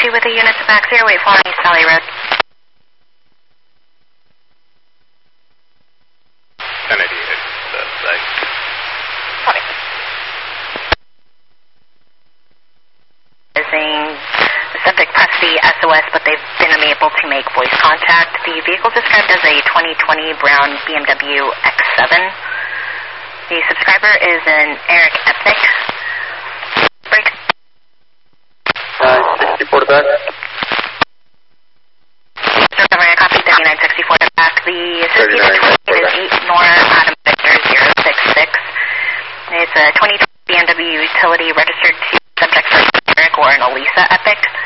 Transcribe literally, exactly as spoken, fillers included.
taxi with the units of back zero eight four on East Valley Road. ten eighty-eight, the site. Sorry. Using the subject pressed the S O S, but they've been unable to make voice contact. The vehicle described as a twenty twenty brown B M W X seven. The subscriber is an Eric Ethnic. Break. nine sixty-four to back. Discovery, I copy thirty-nine sixty-four to back. The associated is eight Nora Adam Victor zero six six. It's a twenty twenty B M W utility registered to subject for Eric or an Elisa Epic.